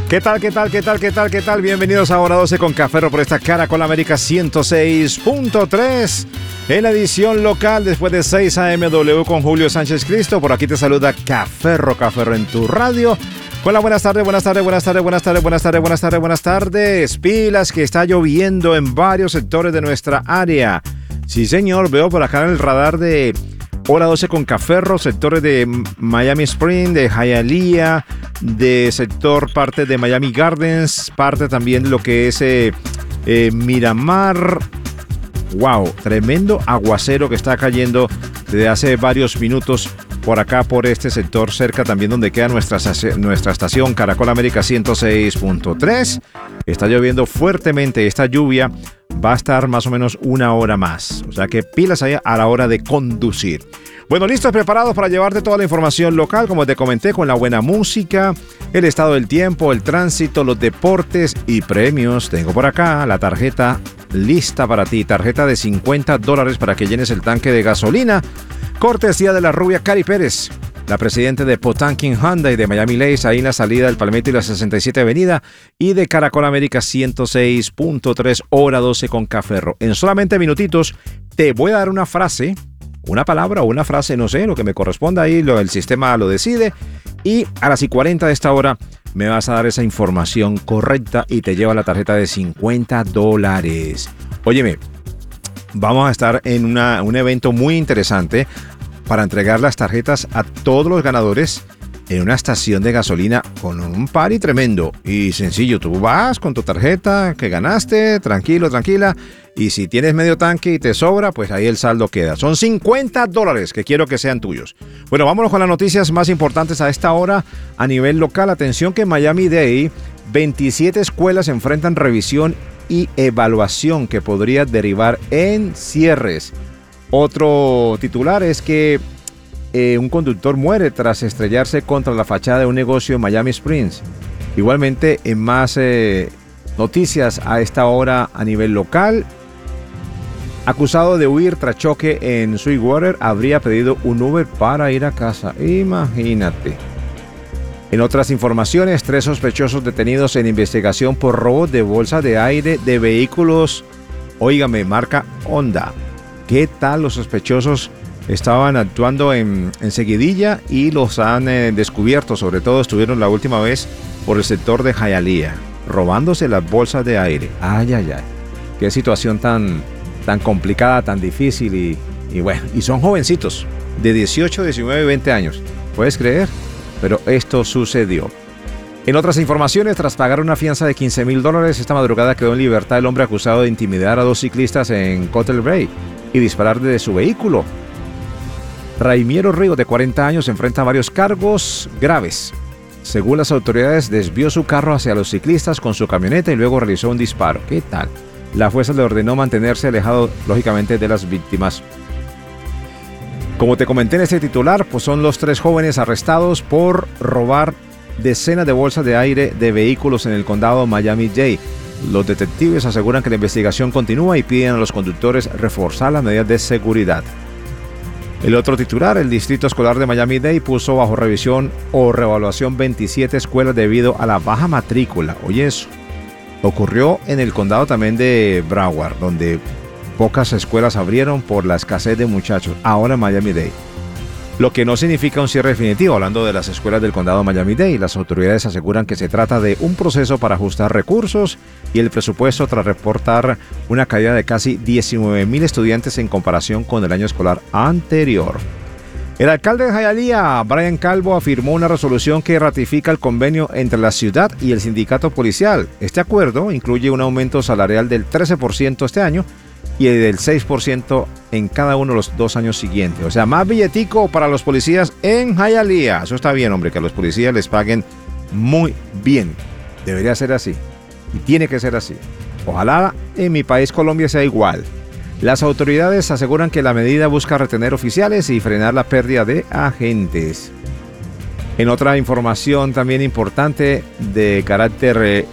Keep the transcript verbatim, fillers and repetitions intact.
¿Qué tal, qué tal, qué tal, qué tal, qué tal? Bienvenidos a Hora doce con Café por esta Caracol América ciento seis punto tres en la edición local después de seis a eme doble con Julio Sánchez Cristo. Por aquí te saluda Caferro, Caferro en tu radio. Hola, buenas tardes, buenas tardes, buenas tardes, buenas tardes, buenas tardes, buenas tardes, buenas tardes. Pilas que está lloviendo en varios sectores de nuestra área. Sí, señor, veo por acá en el radar de Hora doce con Caferro, sectores de Miami Springs, de Hialeah, de sector parte de Miami Gardens, parte también de lo que es eh, eh, Miramar. Wow, tremendo aguacero que está cayendo desde hace varios minutos por acá, por este sector, cerca también donde queda nuestra, nuestra estación Caracol América ciento seis punto tres. Está lloviendo fuertemente. Esta lluvia va a estar más o menos una hora más. O sea que pilas ahí a la hora de conducir. Bueno, listos, preparados para llevarte toda la información local, como te comenté, con la buena música, el estado del tiempo, el tránsito, los deportes y premios. Tengo por acá la tarjeta lista para ti. Tarjeta de cincuenta dólares para que llenes el tanque de gasolina. Cortesía de la rubia Cari Pérez, la presidenta de Potanking Hyundai de Miami Lakes, ahí en la salida del Palmetto y la sesenta y siete Avenida, y de Caracol América ciento seis punto tres, Hora doce con Caferro. En solamente minutitos te voy a dar una frase, una palabra o una frase, no sé, lo que me corresponda ahí, lo, el sistema lo decide, y a las y cuarenta de esta hora me vas a dar esa información correcta y te lleva la tarjeta de cincuenta dólares. Óyeme, vamos a estar en una, un evento muy interesante para entregar las tarjetas a todos los ganadores en una estación de gasolina con un party tremendo y sencillo. Tú vas con tu tarjeta que ganaste, tranquilo, tranquila, y si tienes medio tanque y te sobra, pues ahí el saldo queda. Son cincuenta dólares que quiero que sean tuyos. Bueno, vámonos con las noticias más importantes a esta hora a nivel local. Atención que en Miami-Dade, veintisiete escuelas enfrentan revisión y evaluación que podría derivar en cierres. Otro titular es que eh, un conductor muere tras estrellarse contra la fachada de un negocio en Miami Springs. Igualmente, en más eh, noticias a esta hora a nivel local, acusado de huir tras choque en Sweetwater, habría pedido un Uber para ir a casa. Imagínate. En otras informaciones, tres sospechosos detenidos en investigación por robo de bolsas de aire de vehículos, óigame, marca Honda. ¿Qué tal? Los sospechosos estaban actuando en, en seguidilla y los han eh, descubierto. Sobre todo estuvieron la última vez por el sector de Hialeah, robándose las bolsas de aire. Ay, ay, ay. Qué situación tan, tan complicada, tan difícil y, y bueno, y son jovencitos de dieciocho, diecinueve, veinte años. ¿Puedes creer? Pero esto sucedió. En otras informaciones, tras pagar una fianza de quince mil dólares, esta madrugada quedó en libertad el hombre acusado de intimidar a dos ciclistas en Cottle Bay y disparar desde su vehículo. Raimiero Ríos, de cuarenta años, enfrenta varios cargos graves. Según las autoridades, desvió su carro hacia los ciclistas con su camioneta y luego realizó un disparo. ¿Qué tal? La jueza le ordenó mantenerse alejado, lógicamente, de las víctimas. Como te comenté en este titular, pues son los tres jóvenes arrestados por robar decenas de bolsas de aire de vehículos en el condado Miami-Dade. Los detectives aseguran que la investigación continúa y piden a los conductores reforzar las medidas de seguridad. El otro titular, el Distrito Escolar de Miami-Dade puso bajo revisión o reevaluación veintisiete escuelas debido a la baja matrícula. Oye, eso ocurrió en el condado también de Broward, donde pocas escuelas abrieron por la escasez de muchachos. Ahora en Miami-Dade. Lo que no significa un cierre definitivo. Hablando de las escuelas del condado Miami-Dade, las autoridades aseguran que se trata de un proceso para ajustar recursos y el presupuesto tras reportar una caída de casi diecinueve mil estudiantes en comparación con el año escolar anterior. El alcalde de Hialeah, Brian Calvo, afirmó una resolución que ratifica el convenio entre la ciudad y el sindicato policial. Este acuerdo incluye un aumento salarial del trece por ciento este año y del seis por ciento en cada uno de los dos años siguientes. O sea, más billetico para los policías en Hialeah. Eso está bien, hombre, que a los policías les paguen muy bien. Debería ser así. Y tiene que ser así. Ojalá en mi país, Colombia, sea igual. Las autoridades aseguran que la medida busca retener oficiales y frenar la pérdida de agentes. En otra información también importante de carácter